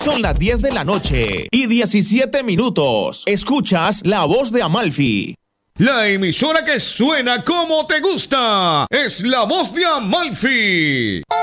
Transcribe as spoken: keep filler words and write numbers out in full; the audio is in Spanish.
Son las diez de la noche y diecisiete minutos. Escuchas La Voz de Amalfi. La emisora que suena como te gusta es La Voz de Amalfi.